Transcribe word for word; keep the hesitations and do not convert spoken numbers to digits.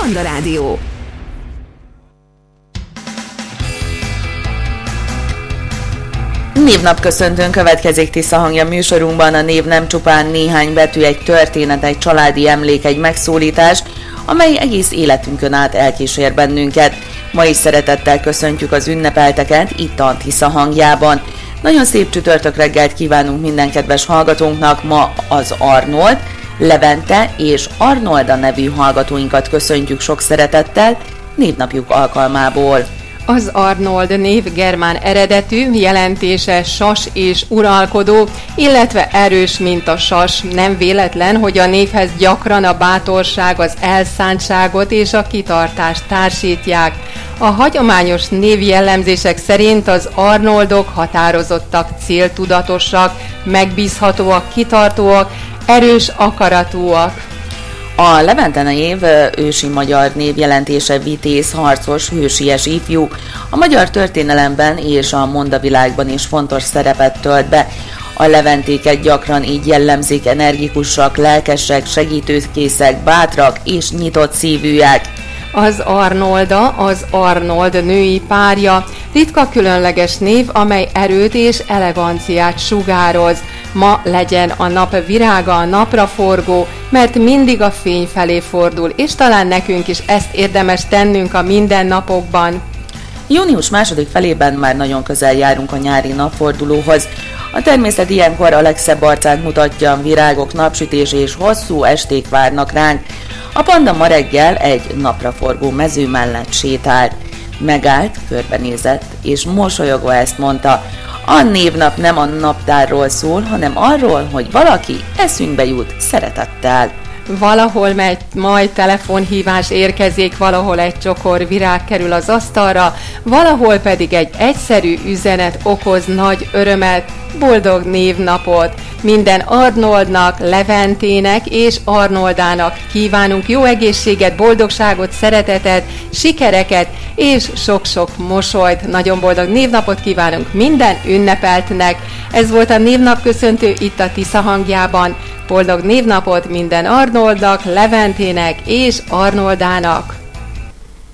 Manna Rádió. Névnap köszöntőn következik Tisza hangja műsorunkban. A név nem csupán néhány betű, egy történet, egy családi emlék, egy megszólítás, amely egész életünkön át elkísér bennünket. Ma is szeretettel köszöntjük az ünnepelteket itt a Tisza hangjában. Nagyon szép csütörtök reggelt kívánunk minden kedves hallgatónknak. Ma az Arnold, Levente és Arnolda nevű hallgatóinkat köszöntjük sok szeretettel névnapjuk alkalmából. Az Arnold név germán eredetű, jelentése sas és uralkodó, illetve erős, mint a sas. Nem véletlen, hogy a névhez gyakran a bátorság, az elszántságot és a kitartást társítják. A hagyományos névjellemzések szerint az Arnoldok határozottak, céltudatosak, megbízhatóak, kitartóak, erős akaratúak. A Levente név ősi magyar név jelentése vitéz, harcos, hősies ifjú. A magyar történelemben és a mondavilágban is fontos szerepet tölt be. A leventéket gyakran így jellemzik: energikusak, lelkesek, segítőkészek, bátrak és nyitott szívűek. Az Arnolda az Arnold női párja, ritka különleges név, amely erőt és eleganciát sugároz. Ma legyen a nap virága, a napraforgó, mert mindig a fény felé fordul, és talán nekünk is ezt érdemes tennünk a mindennapokban. Június második felében már nagyon közel járunk a nyári napfordulóhoz. A természet ilyenkor a legszebb arcát mutatja, virágok, napsütés és hosszú esték várnak ránk. A panda ma reggel egy napraforgó mező mellett sétált. Megállt, körbenézett, és mosolyogva ezt mondta: a névnap nem a naptárról szól, hanem arról, hogy valaki eszünkbe jut szeretettel. Valahol megy, majd telefonhívás érkezik, valahol egy csokor virág kerül az asztalra, valahol pedig egy egyszerű üzenet okoz nagy örömet. Boldog névnapot! Minden Arnoldnak, Leventének és Arnoldának kívánunk jó egészséget, boldogságot, szeretetet, sikereket és sok-sok mosolyt. Nagyon boldog névnapot kívánunk minden ünnepeltnek. Ez volt a névnap köszöntő itt a Tisza hangjában. Boldog névnapot minden Arnoldnak, Leventének és Arnoldának!